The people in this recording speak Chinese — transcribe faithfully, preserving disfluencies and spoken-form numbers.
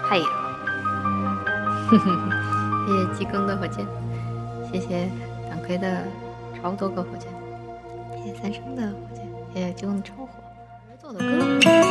太阳。哼哼，谢谢鸡更的火箭，谢谢党魁的超多个火箭，谢谢三生的火箭，谢谢鸡更的超火，做的歌。